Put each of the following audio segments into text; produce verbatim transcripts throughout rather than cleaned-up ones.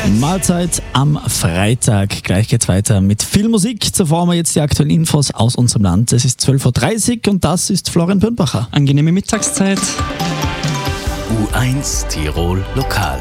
Mahlzeit am Freitag. Gleich geht's weiter mit viel Musik. Zuvor haben wir jetzt die aktuellen Infos aus unserem Land. Es ist zwölf Uhr dreißig und das ist Florian Pürnbacher. Angenehme Mittagszeit. U eins Tirol Lokal.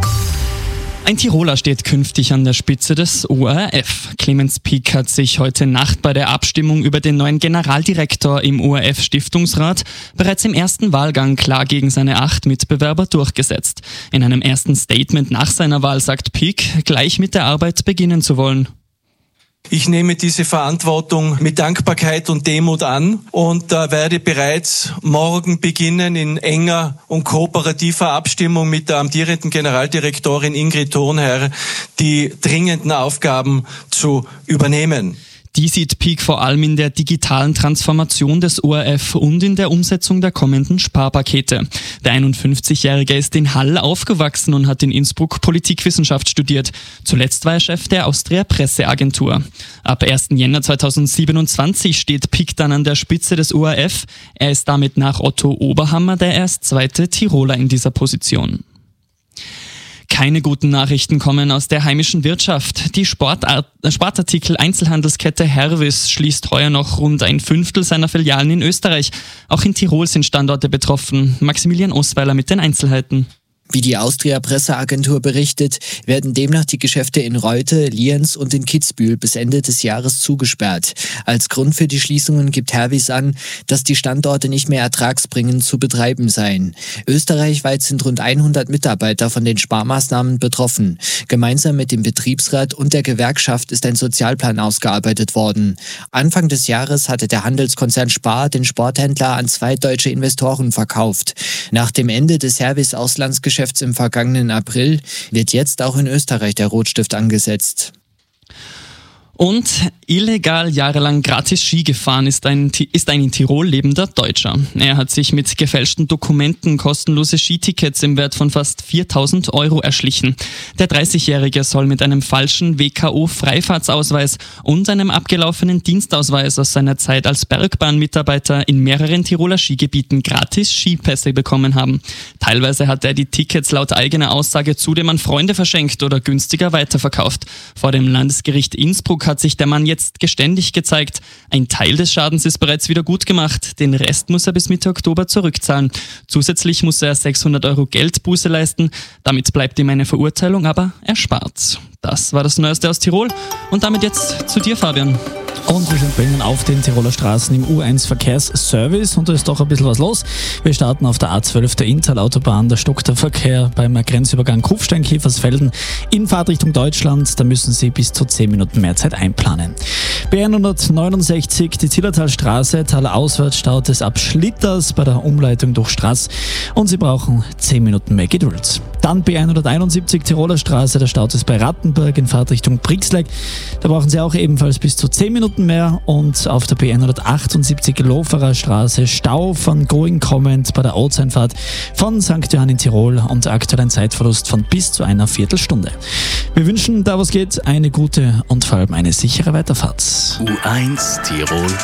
Ein Tiroler steht künftig an der Spitze des O R F. Clemens Pieck hat sich heute Nacht bei der Abstimmung über den neuen Generaldirektor im O R F-Stiftungsrat bereits im ersten Wahlgang klar gegen seine acht Mitbewerber durchgesetzt. In einem ersten Statement nach seiner Wahl sagt Pieck, gleich mit der Arbeit beginnen zu wollen. Ich nehme diese Verantwortung mit Dankbarkeit und Demut an und äh, werde bereits morgen beginnen, in enger und kooperativer Abstimmung mit der amtierenden Generaldirektorin Ingrid Thurnherr die dringenden Aufgaben zu übernehmen. Die sieht Pieck vor allem in der digitalen Transformation des O R F und in der Umsetzung der kommenden Sparpakete. Der einundfünfzigjährige ist in Hall aufgewachsen und hat in Innsbruck Politikwissenschaft studiert. Zuletzt war er Chef der Austria Presseagentur. Ab ersten Jänner zweitausendsiebenundzwanzig steht Pieck dann an der Spitze des O R F. Er ist damit nach Otto Oberhammer der erst zweite Tiroler in dieser Position. Keine guten Nachrichten kommen aus der heimischen Wirtschaft. Die Sportart- Sportartikel-Einzelhandelskette Hervis schließt heuer noch rund ein Fünftel seiner Filialen in Österreich. Auch in Tirol sind Standorte betroffen. Maximilian Osweiler mit den Einzelheiten. Wie die Austria Presseagentur berichtet, werden demnach die Geschäfte in Reute, Lienz und in Kitzbühel bis Ende des Jahres zugesperrt. Als Grund für die Schließungen gibt Hervis an, dass die Standorte nicht mehr ertragsbringend zu betreiben seien. Österreichweit sind rund hundert Mitarbeiter von den Sparmaßnahmen betroffen. Gemeinsam mit dem Betriebsrat und der Gewerkschaft ist ein Sozialplan ausgearbeitet worden. Anfang des Jahres hatte der Handelskonzern Spar den Sporthändler an zwei deutsche Investoren verkauft. Nach dem Ende des Hervis-Auslandsgeschäfts im vergangenen April wird jetzt auch in Österreich der Rotstift angesetzt. Und illegal jahrelang gratis Ski gefahren ist ein, ist ein in Tirol lebender Deutscher. Er hat sich mit gefälschten Dokumenten kostenlose Skitickets im Wert von fast viertausend Euro erschlichen. Der dreißigjährige soll mit einem falschen W K O-Freifahrtsausweis und einem abgelaufenen Dienstausweis aus seiner Zeit als Bergbahnmitarbeiter in mehreren Tiroler Skigebieten gratis Skipässe bekommen haben. Teilweise hat er die Tickets laut eigener Aussage zudem an Freunde verschenkt oder günstiger weiterverkauft. Vor dem Landesgericht Innsbruck hat sich der Mann jetzt geständig gezeigt. Ein Teil des Schadens ist bereits wieder gut gemacht. Den Rest muss er bis Mitte Oktober zurückzahlen. Zusätzlich muss er sechshundert Euro Geldbuße leisten. Damit bleibt ihm eine Verurteilung aber erspart. Das war das Neueste aus Tirol. Und damit jetzt zu dir, Fabian. Und wir sind bei Ihnen auf den Tiroler Straßen im U eins Verkehrsservice und da ist doch ein bisschen was los. Wir starten auf der A zwölf der Inntal-Autobahn, da stockt der Verkehr beim Grenzübergang Kufstein-Kiefersfelden in Fahrtrichtung Deutschland. Da müssen Sie bis zu zehn Minuten mehr Zeit einplanen. B hundertneunundsechzig, die Zillertalstraße, talauswärts staut es ab Schlitters bei der Umleitung durch Straß und Sie brauchen zehn Minuten mehr Geduld. Dann B hunderteinundsiebzig Tiroler Straße, da staut es bei Rattenberg in Fahrtrichtung Brixleck. Da brauchen Sie auch ebenfalls bis zu zehn Minuten mehr und auf der B hundertachtundsiebzig Loferer Straße Stau von Going kommend bei der Ortseinfahrt von Sankt Johann in Tirol und aktuell ein Zeitverlust von bis zu einer Viertelstunde. Wir wünschen, da was geht, eine gute und vor allem eine sichere Weiterfahrt. U eins Tirol